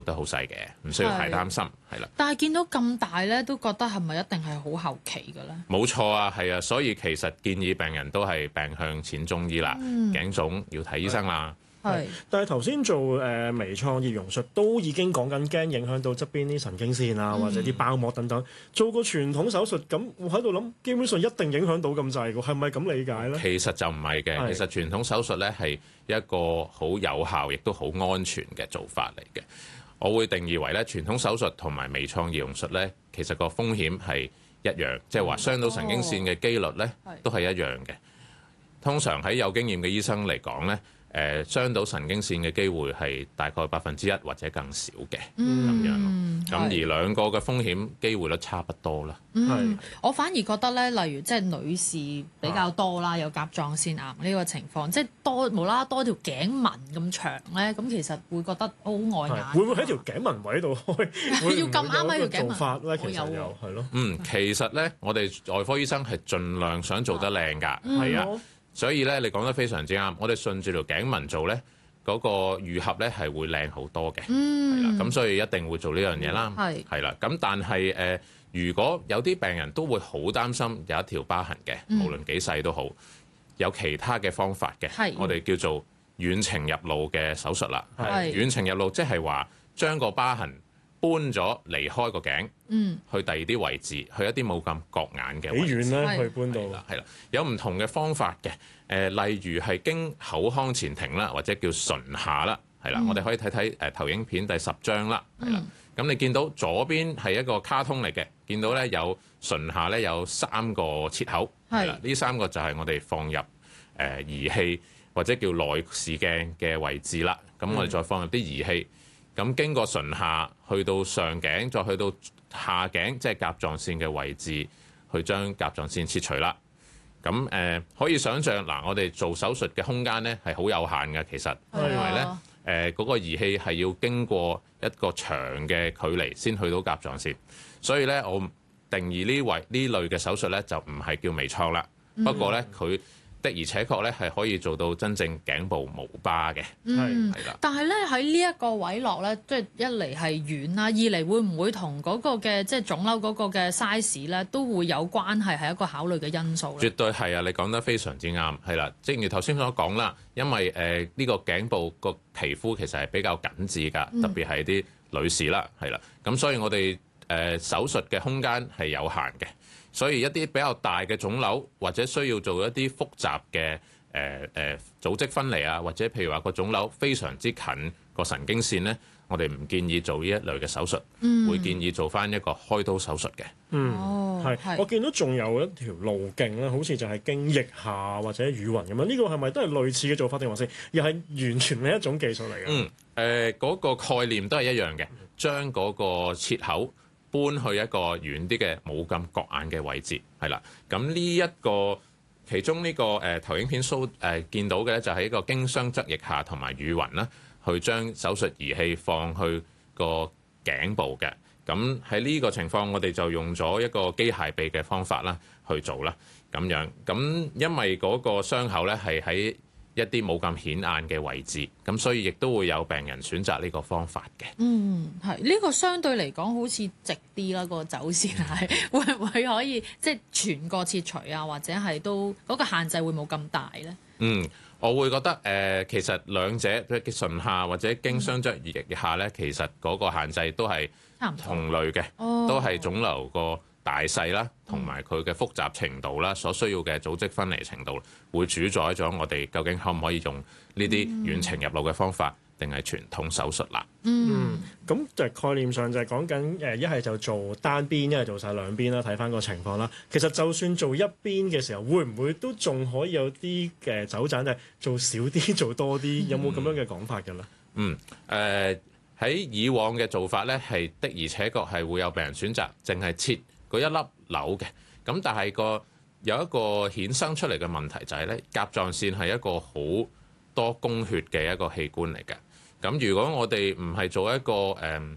都好細嘅，唔需要太擔心，係啦。 但係見到咁大咧，都覺得係咪一定係好後期嘅咧？ 冇錯啊，係啊，所以其實建議病人都係病向淺中醫啦，頸腫要睇醫生啦。 係，但係頭先做微創葉溶術都已經講緊驚影響到側邊啲神經線啊，或者啲包膜等等。做個傳統手術咁，我喺度諗，基本上一定影響到咁滯㗎，係咪咁理解咧？ 其實就唔係嘅，其實傳統手術咧係一個好有效，亦都好安全嘅做法嚟嘅。我會定義為咧，傳統手術同埋微創葉溶術咧，其實個風險係一樣，即係話傷到神經線嘅機率咧都係一樣嘅。通常喺有經驗嘅醫生嚟講咧，傷到神經線嘅機會係大概1%或者更少嘅咁樣咯。咁而兩個嘅風險機會率差不多啦。 我反而覺得咧，例如即係女士比較多啦，有甲狀腺癌呢個情況，即係多無啦啦多條頸紋咁長咧，咁其實會覺得好礙眼。 會唔會喺條頸紋位度開？ 要咁啱喺條頸紋法咧，其實有係咯。 其實咧，我哋外科醫生係盡量想做得靚㗎，係啊。所以咧，你講得非常之啱。我哋順住條頸紋做咧，嗰個愈合咧係會靚好多嘅，係啦。咁所以一定會做呢樣嘢啦，係啦。咁但係如果有啲病人都會好擔心有一條疤痕嘅，無論幾細都好，有其他嘅方法嘅，我哋叫做遠程入路嘅手術啦。遠程入路即係話將個疤痕搬咗離開個頸，去第二啲位置，去一啲冇咁覺眼嘅位置。 幾遠咧？去搬到係啦，有唔同嘅方法嘅。例如係經口腔前庭啦，或者叫唇下啦，係啦。我哋可以睇睇投影片第10張啦，係啦。咁你見到左邊係一個卡通嚟嘅，見到咧有唇下咧有3個切口，係啦。呢3個就係我哋放入儀器或者叫內視鏡嘅位置啦。咁我哋再放入啲儀器。咁經過唇下去到上頸，再去到下頸，即係甲狀腺嘅位置，去將甲狀腺切除啦。咁可以想像嗱，我哋做手術嘅空間咧係好有限嘅，其實因為咧嗰個儀器係要經過一個長嘅距離先去到甲狀腺，所以咧我定義呢類嘅手術咧就唔係叫微創啦。不過咧佢的而且確咧係可以做到真正頸部無疤嘅，係啦。 但係咧喺呢一個位落咧，即係一嚟係遠啦，二嚟會唔會同嗰個嘅即係腫瘤嗰個嘅 size 咧都會有關係，係一個考慮嘅因素咧？ 絕對係啊！你講得非常之啱，係啦。正如頭先所講啦，因為呢個頸部個皮膚其實係比較緊緻㗎，特別係啲女士啦，係啦。咁所以我哋手術嘅空間係有限嘅。所以一啲比較大嘅腫瘤，或者需要做一啲複雜嘅組織分離啊，或者譬如話個腫瘤非常之近個神經線咧，我哋唔建議做呢一類嘅手術，會建議做翻一個開刀手術嘅。 係。我見到仲有一條路徑咧，好似就係經腋下或者乳暈咁樣。呢個係咪都係類似嘅做法定還是又係完全另一種技術嚟嘅？ 嗰個概念都係一樣嘅，將嗰個切口搬去一個遠啲嘅冇咁覺眼嘅位置，係啦。咁呢一個其中呢個投影片見到嘅咧，就係一個經雙側腋下同埋乳暈啦，去將手術儀器放去個頸部嘅。咁喺呢個情況，我哋就用咗一個機械臂嘅方法啦去做啦，咁樣。咁因為嗰個傷口咧係喺一啲冇咁顯眼嘅位置，咁所以亦都會有病人選擇呢個方法嘅。 係呢個相對嚟講好似直啲啦，個走線係會唔會可以即係全個切除啊，或者係都嗰個限制會冇咁大咧？ 我會覺得其實兩者嘅唇下或者經雙側腋下咧，其實嗰個限制都係同類嘅，都係腫瘤個大細啦，同埋佢嘅複雜程度啦，所需要嘅組織分離程度，會主宰咗我哋究竟可唔可以用呢啲遠程入路嘅方法，定係傳統手術啦。 咁就概念上就係講緊一係就做單邊，一係做晒兩邊啦。睇翻個情況啦。其實就算做一邊嘅時候，會唔會都仲可以有啲嘅走盞，就係做少啲，做多啲？有冇咁樣嘅講法㗎咧？ 喺以往嘅做法咧，係的而且確係會有病人選擇淨係切嗰一粒瘤嘅。咁但係有一個衍生出嚟嘅問題就係咧，甲狀腺係一個好多供血嘅一個器官嚟嘅。咁如果我哋唔係做一個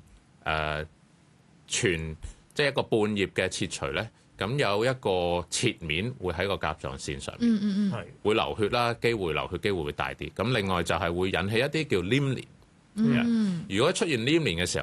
即係一個半葉嘅切除咧，咁有一個切面會喺個甲狀腺上面，會流血啦，流血機會會大啲。咁另外就係會引起一啲叫黏連如果出現黏連嘅時候